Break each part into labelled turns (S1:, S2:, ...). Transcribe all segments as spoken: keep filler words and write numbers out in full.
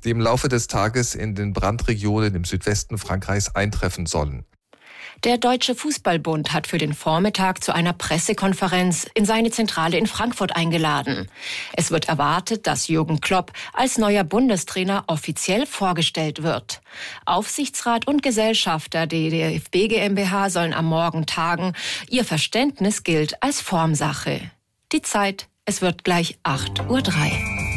S1: die im Laufe des Tages in den Brandregionen im Südwesten Frankreichs eintreffen sollen.
S2: Der Deutsche Fußballbund hat für den Vormittag zu einer Pressekonferenz in seine Zentrale in Frankfurt eingeladen. Es wird erwartet, dass Jürgen Klopp als neuer Bundestrainer offiziell vorgestellt wird. Aufsichtsrat und Gesellschafter der D F B GmbH sollen am Morgen tagen. Ihr Verständnis gilt als Formsache. Die Zeit, es wird gleich acht Uhr drei.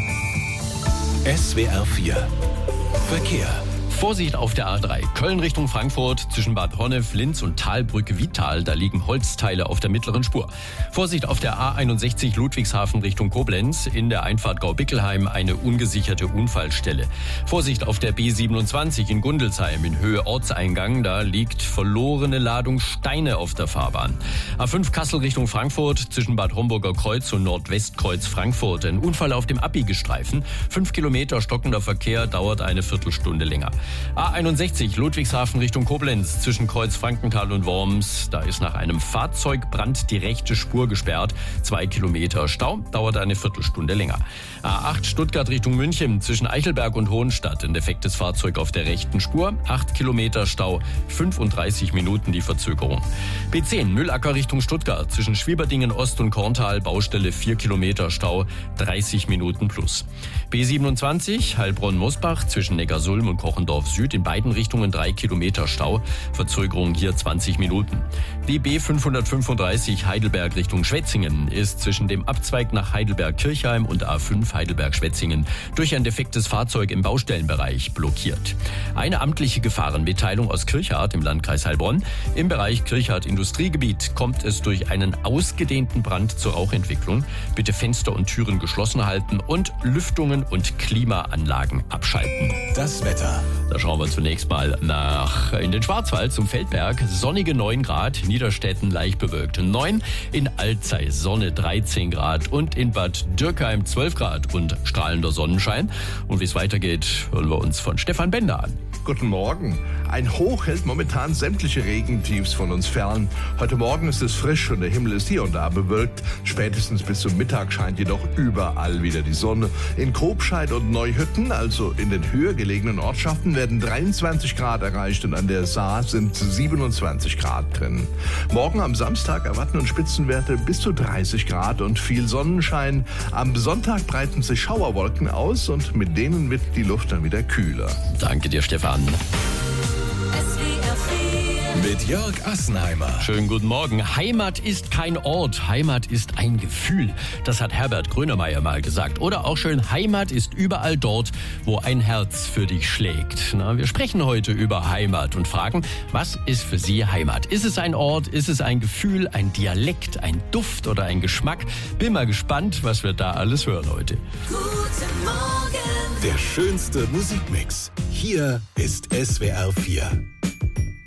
S3: S W R vier Verkehr.
S4: Vorsicht auf der A drei. Köln Richtung Frankfurt zwischen Bad Honnef, Linz und Talbrücke-Wietal. Da liegen Holzteile auf der mittleren Spur. Vorsicht auf der A einundsechzig Ludwigshafen Richtung Koblenz. In der Einfahrt Gau-Bickelheim eine ungesicherte Unfallstelle. Vorsicht auf der B siebenundzwanzig in Gundelsheim in Höhe Ortseingang. Da liegt verlorene Ladung Steine auf der Fahrbahn. A fünf Kassel Richtung Frankfurt zwischen Bad Homburger Kreuz und Nordwestkreuz Frankfurt. Ein Unfall auf dem Abbiegestreifen. Fünf Kilometer stockender Verkehr dauert eine Viertelstunde länger. A einundsechzig Ludwigshafen Richtung Koblenz zwischen Kreuz Frankenthal und Worms. Da ist nach einem Fahrzeugbrand die rechte Spur gesperrt. Zwei Kilometer Stau, dauert eine Viertelstunde länger. A acht Stuttgart Richtung München zwischen Eichelberg und Hohenstadt. Ein defektes Fahrzeug auf der rechten Spur. Acht Kilometer Stau, fünfunddreißig Minuten die Verzögerung. B zehn Müllacker Richtung Stuttgart zwischen Schwieberdingen Ost und Korntal. Baustelle vier Kilometer Stau, dreißig Minuten plus. B siebenundzwanzig Heilbronn-Mosbach zwischen Neckarsulm und Kochendorf Süd in beiden Richtungen drei Kilometer Stau. Verzögerung hier zwanzig Minuten. Die B fünfhundertfünfunddreißig Heidelberg Richtung Schwetzingen ist zwischen dem Abzweig nach Heidelberg-Kirchheim und A fünf Heidelberg-Schwetzingen durch ein defektes Fahrzeug im Baustellenbereich blockiert. Eine amtliche Gefahrenmitteilung aus Kirchhardt im Landkreis Heilbronn. Im Bereich Kirchhardt Industriegebiet kommt es durch einen ausgedehnten Brand zur Rauchentwicklung. Bitte Fenster und Türen geschlossen halten und Lüftungen und Klimaanlagen abschalten.
S3: Das Wetter.
S4: Da schauen wir zunächst mal nach in den Schwarzwald zum Feldberg. Sonnige neun Grad, Niederstädten leicht bewölkt neun, in Alzey Sonne dreizehn Grad und in Bad Dürkheim zwölf Grad und strahlender Sonnenschein. Und wie es weitergeht, hören wir uns von Stefan Bender an.
S5: Guten Morgen. Ein Hoch hält momentan sämtliche Regentiefs von uns fern. Heute Morgen ist es frisch und der Himmel ist hier und da bewölkt. Spätestens bis zum Mittag scheint jedoch überall wieder die Sonne. In Kobscheid und Neuhütten, also in den höher gelegenen Ortschaften, werden dreiundzwanzig Grad erreicht und an der Saar sind siebenundzwanzig Grad drin. Morgen am Samstag erwarten uns Spitzenwerte bis zu dreißig Grad und viel Sonnenschein. Am Sonntag breiten sich Schauerwolken aus und mit denen wird die Luft dann wieder kühler.
S4: Danke dir, Stefan.
S3: Mit Jörg Assenheimer.
S4: Schönen guten Morgen. Heimat ist kein Ort, Heimat ist ein Gefühl. Das hat Herbert Grönemeyer mal gesagt. Oder auch schön, Heimat ist überall dort, wo ein Herz für dich schlägt. Na, wir sprechen heute über Heimat und fragen, was ist für Sie Heimat? Ist es ein Ort, ist es ein Gefühl, ein Dialekt, ein Duft oder ein Geschmack? Bin mal gespannt, was wir da alles hören heute.
S3: Guten Morgen. Der schönste Musikmix. Hier ist S W R vier.